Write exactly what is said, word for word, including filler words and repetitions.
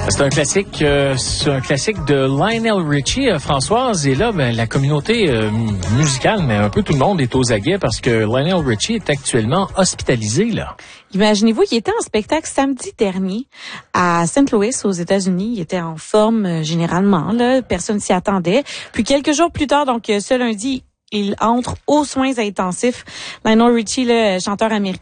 C'est un classique, euh, c'est un classique de Lionel Richie, euh, Françoise. Et là, ben, la communauté euh, musicale, mais un peu tout le monde est aux aguets parce que Lionel Richie est actuellement hospitalisé, là. Imaginez-vous, il était en spectacle samedi dernier à Saint Louis, aux États-Unis. Il était en forme euh, généralement, là. Personne s'y attendait. Puis quelques jours plus tard, donc ce lundi, il entre aux soins intensifs. Lionel Richie, le chanteur américain,